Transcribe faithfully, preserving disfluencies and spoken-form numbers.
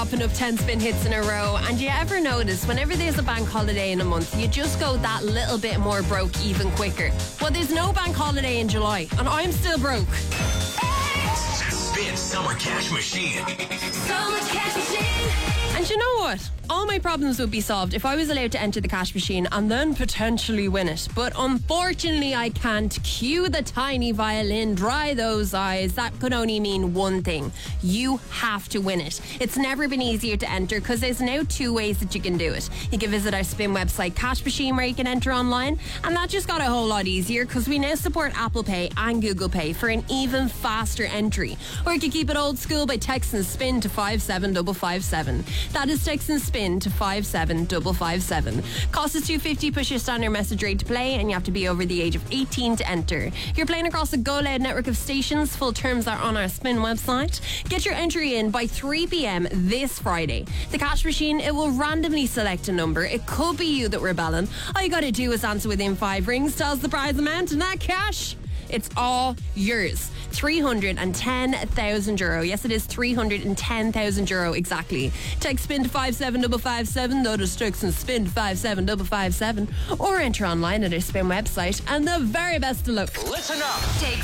Popping up ten spin hits in a row. And do you ever notice whenever there's a bank holiday in a month, you just go that little bit more broke even quicker? Well, there's no bank holiday in July, and I'm still broke. Spin Summer Cash Machine. Summer Cash Machine. And you know what? All my problems would be solved if I was allowed to enter the cash machine and then potentially win it. But unfortunately, I can't. Cue the tiny violin, dry those eyes. That could only mean one thing. You have to win it. It's never been easier to enter because there's now two ways that you can do it. You can visit our spin website, Cash Machine, where you can enter online. And that just got a whole lot easier because we now support Apple Pay and Google Pay for an even faster entry. Or you can keep it old school by texting SPIN to five seven five five seven. That is texting SPIN to five seven five five seven. Cost is two dollars fifty, push your standard message rate to play, and you have to be over the age of eighteen to enter. You're playing across a Go Loud network of stations. Full terms are on our Spin website. Get your entry in by three p.m. this Friday. The cash machine, it will randomly select a number. It could be you that we're belling. All you gotta do is answer within five rings, tells the prize amount, and that cash, it's all yours. three hundred ten thousand euro. Yes, it is three hundred ten thousand euro exactly. Text SPIN to five seven five five seven. That is text and SPIN to five seven five five seven. Or enter online at our Spin website. And the very best of luck. Listen up. Take